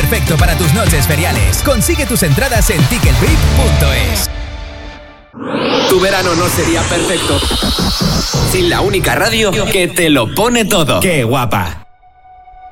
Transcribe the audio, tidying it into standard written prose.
perfecto para tus noches feriales. Consigue tus entradas en ticketbib.es. Tu verano no sería perfecto sin la única radio que te lo pone todo. ¡Qué guapa!